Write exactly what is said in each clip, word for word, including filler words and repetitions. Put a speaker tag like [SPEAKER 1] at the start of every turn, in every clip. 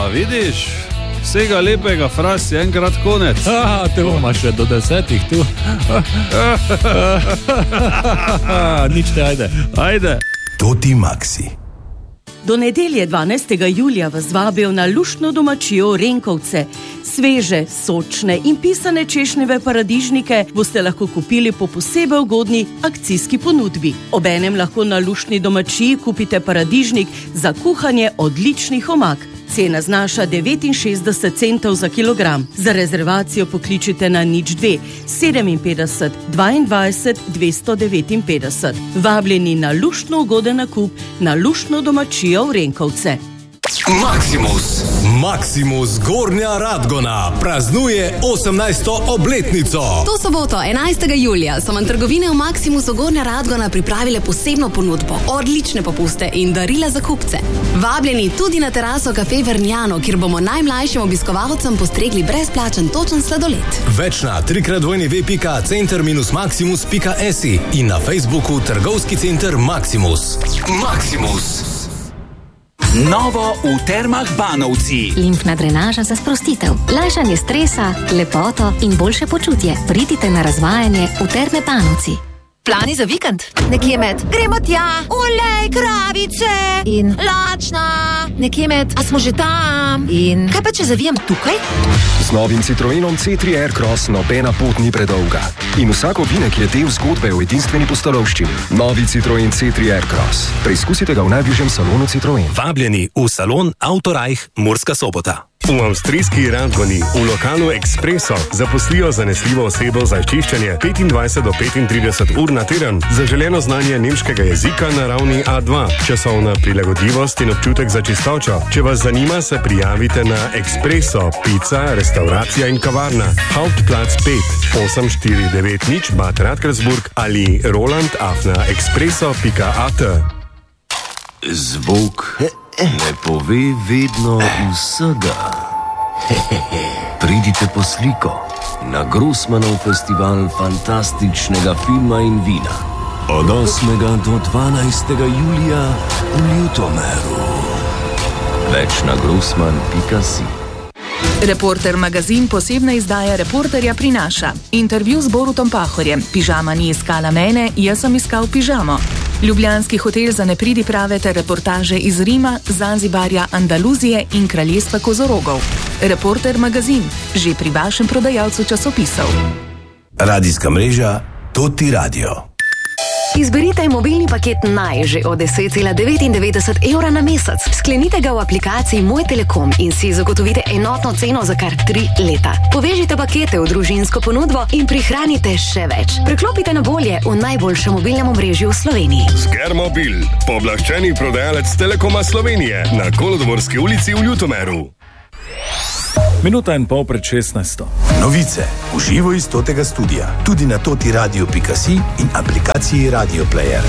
[SPEAKER 1] vidiš? Vsega lepega, fras je enkrat konec.
[SPEAKER 2] Aha, te bomo še do desetih tu. Nič te, ajde.
[SPEAKER 1] Ajde.
[SPEAKER 3] Toti Maxi.
[SPEAKER 4] Do nedelje dvanajstega julija vas vabijo na luštno domačijo Renkovce. Sveže, sočne in pisane češnjeve paradižnike boste lahko kupili po posebej ugodni akcijski ponudbi. Obenem lahko na luštni domačiji kupite paradižnik za kuhanje odličnih omak. Cena znaša devetinšestdeset centov za kilogram. Za rezervacijo pokličite na nič dve sedeminpetdeset dvaindvajset dvesto devetinpetdeset. Vabljeni na luštno ugoden nakup na luštno domačijo v Renkovce.
[SPEAKER 3] Maximus. Maximus Gornja Radgona praznuje osemnajsto obletnico.
[SPEAKER 5] To soboto, enajstega julija, so vam trgovine v Maximusu Gornja Radgona pripravile posebno ponudbo, odlične popuste in darila za kupce. Vabljeni tudi na teraso Cafe Vernjano, kjer bomo najmlajšim obiskovalcem postregli brezplačen točen sladoled.
[SPEAKER 3] Več na trikrat w w w pika center minus maximus pika si in na Facebooku Trgovski center Maximus. Maximus.
[SPEAKER 6] Novo v Termah Banovci.
[SPEAKER 7] Limfna drenaža za sprostitev, lajšanje stresa, lepoto in boljše počutje. Pridite na razvajanje v Terme Banovci.
[SPEAKER 8] Plani za vikend? Nekje med gremo tja, olej, kravice in lačna. Nekje med, a smo že tam? In kaj pa če zavijem tukaj?
[SPEAKER 9] Z novim Citroenom C tri Aircross nobena pot ni predolga. In vsak ovinek je del zgodbe o edinstveni pustolovščini. Novi Citroen C tri Aircross. Preizkusite ga v najbližjem salonu Citroen.
[SPEAKER 3] Vabljeni v salon Autorajh Murska Sobota.
[SPEAKER 10] V avstrijski Radgoni v lokalu Expresso zaposlijo zanesljivo osebo za čiščenje petindvajset do petintrideset ur na teden, zaželeno znanje nemškega jezika na ravni A dva, časovna prilagodljivost in občutek za čistočo. Če vas zanima, se prijavite na Expresso, pica, restauracija in kavarna, Hauptplatz pet, osem štiri devet nič Bad Radkersburg ali roland afna expresso pika at.
[SPEAKER 11] Zvok ne pove vedno vsega. Pridite po sliko na Grossmanov festival fantastičnega filma in vina od osmega do dvanajstega julija v Ljutomeru. Več na grossman pika si.
[SPEAKER 12] Reporter magazin posebna izdaja Reporterja prinaša intervju z Borutom Pahorjem. Pižama ni iskala mene, jaz sem iskal pižamo. Ljubljanski hotel za nepridi prave ter reportaže iz Rima, Zanzibarja, Andaluzije in kraljestva kozorogov. Reporter magazin, že pri vašem prodajalcu časopisov.
[SPEAKER 3] Radijska mreža Toti Radio.
[SPEAKER 5] Izberite mobilni paket Naj že od deset cela devetindevetdeset evra na mesec. Sklenite ga v aplikaciji Moj Telekom in si zagotovite enotno ceno za kar tri leta. Povežite pakete v družinsko ponudbo in prihranite še več. Preklopite na bolje v najboljšem mobilnem omrežju v Sloveniji.
[SPEAKER 10] Skermobil, pooblaščeni prodajalec Telekoma Slovenije na Kolodvorski ulici v Ljutomeru.
[SPEAKER 2] Minuta in pol pred šestnajsto.
[SPEAKER 3] Novice v živo iz Totega studia, tudi na toti radio pika si in aplikaciji Radio Player.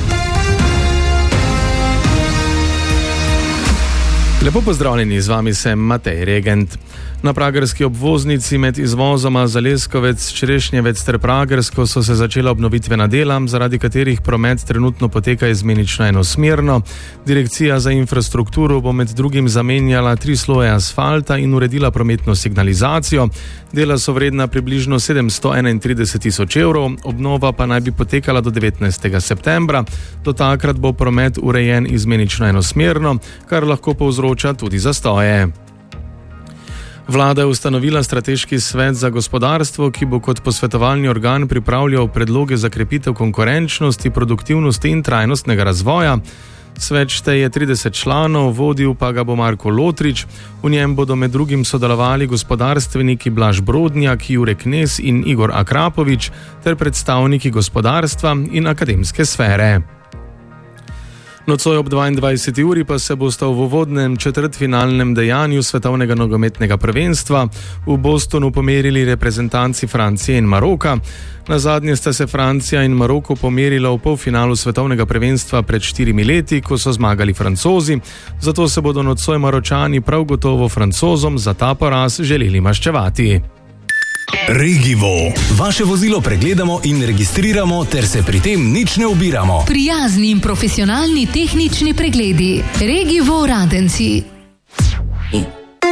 [SPEAKER 2] Lepo pozdravljeni, z vami sem Matej Regent. Na pragerski obvoznici med izvozoma Zaleskovec, Črešnjevec ter Pragersko so se začela obnovitvena dela, zaradi katerih promet trenutno poteka izmenično enosmerno. Direkcija za infrastrukturo bo med drugim zamenjala tri sloje asfalta in uredila prometno signalizacijo. Dela so vredna približno sedemsto enaintrideset tisoč evrov, obnova pa naj bi potekala do devetnajstega septembra. Do takrat bo promet urejen izmenično enosmerno, kar lahko povzroča tudi zastoje. Vlada je ustanovila strateški svet za gospodarstvo, ki bo kot posvetovalni organ pripravljal predloge za krepitev konkurenčnosti, produktivnosti in trajnostnega razvoja. Svet šteje trideset članov, vodil pa ga bo Marko Lotrič. V njem bodo med drugim sodelovali gospodarstveniki Blaž Brodnjak, Jure Knez in Igor Akrapovič ter predstavniki gospodarstva in akademske sfere. Nocoj ob dvaindvajseti uri pa se bosta v uvodnem četrtfinalnem dejanju svetovnega nogometnega prvenstva v Bostonu pomerili reprezentanci Francije in Maroka. Nazadnje sta se Francija in Maroko pomerila v polfinalu svetovnega prvenstva pred štirimi leti, ko so zmagali Francozi, zato se bodo nocoj Maročani prav gotovo Francozom za ta poraz želeli maščevati.
[SPEAKER 3] Regivo. Vaše vozilo pregledamo in registriramo ter se pri tem nič ne ubiramo.
[SPEAKER 13] Prijazni in profesionalni tehnični pregledi. Regivo Radenci.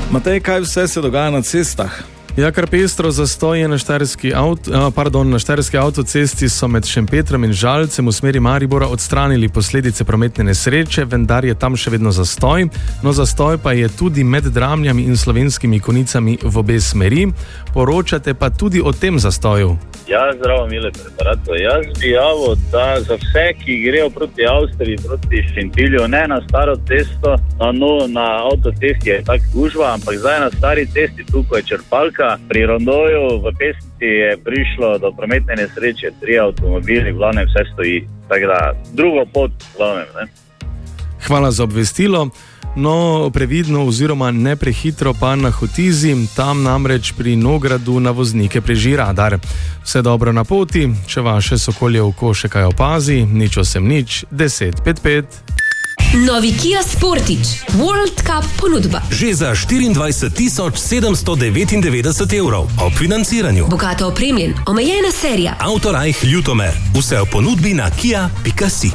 [SPEAKER 1] Matej, kaj vse se dogaja na cestah?
[SPEAKER 2] Ja, kar pestro zastoje na štajerski avto, pardon, na štajerski avtocesti so med Šempetrom in Žalcem v smeri Maribora odstranili posledice prometne nesreče, vendar je tam še vedno zastoj. No, zastoj pa je tudi med Dramljami in Slovenskimi Konicami v obe smeri. Poročate pa tudi o tem zastoju.
[SPEAKER 13] Ja, zdravo, mile preparato. Jaz bi javil, da za vse, ki grejo proti Avstriji, proti Šentilju, ne na staro cesto, na, no, na avtocesti je tak gužva, ampak zdaj na stari cesti, tukaj je črpalka, pri Rondoju v Pesnici je prišlo do prometne nesreče, tri avtomobili, glavnem vse stoji. Tako da, drugo pot, glavnem, ne.
[SPEAKER 2] Hvala za obvestilo. No, previdno oziroma ne prehitro pa na Hotizi, tam namreč pri Nogradu na voznike preži radar. Vse dobro na poti, če vaše sokolje oko še kaj opazi, nič osem nič, deset pet pet.
[SPEAKER 14] Novi Kia Sportage, World Cup ponudba.
[SPEAKER 3] Že za štiriindvajset tisoč sedemsto devetindevetdeset evrov ob financiranju.
[SPEAKER 14] Bogato opremljen, omejena serija.
[SPEAKER 3] Autorajh Ljutomer, vse v ponudbi na kia pika si.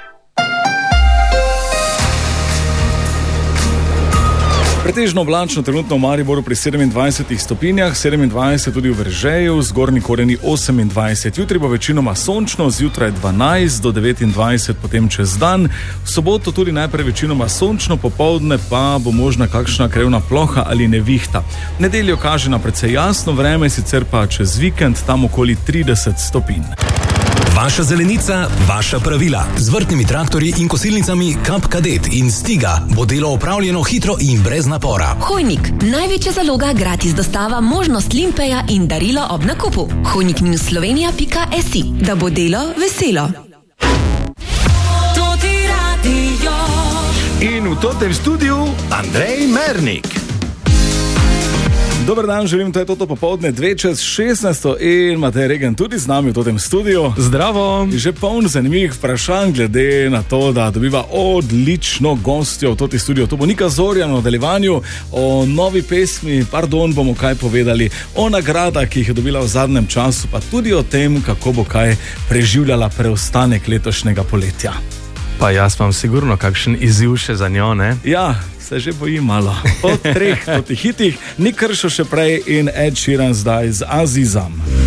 [SPEAKER 1] Pretežno oblačno trenutno v Mariboru pri sedemindvajsetih stopinjah, sedemindvajset tudi v Veržeju, zgornji Koreni osemindvajset. Jutri bo večinoma sončno, zjutraj dvanajst do devetindvajset, potem čez dan. V soboto tudi najprej večinoma sončno, popoldne pa bo možna kakšna krevna ploha ali nevihta. V nedeljo kaže na precej jasno vreme, sicer pa čez vikend tam okoli trideset stopinj.
[SPEAKER 3] Vaša zelenica, vaša pravila. Z vrtnimi traktorji in kosilnicami Kap Kadet in Stiga bo delo opravljeno hitro in brez napora.
[SPEAKER 14] Hojnik, največja zaloga, gratis dostava, možnost limpeja in darilo ob nakupu. hojnik minus slovenija pika si, da bo delo veselo.
[SPEAKER 1] In v totem studiu Andrej Mernik. Dober dan, želim, to je toto popoldne dve čez šestnajsto in Matej Regent tudi z nami v tem studiu.
[SPEAKER 2] Zdravo!
[SPEAKER 1] Že poln zanimivih vprašanj glede na to, da dobiva odlično gostjo v toti studiu. To bo Nika Zorjan v nadaljevanju o novi pesmi, pardon, bomo kaj povedali, o nagradah, ki jih je dobila v zadnjem času, pa tudi o tem, kako bo kaj preživljala preostanek letošnjega poletja.
[SPEAKER 2] Pa jaz imam sigurno kakšen izziv še za njo, ne?
[SPEAKER 1] Ja, se že bojim malo. Po treh totih hitih, Nik Kršo še prej in Ed Sheeran zdaj z Azizam.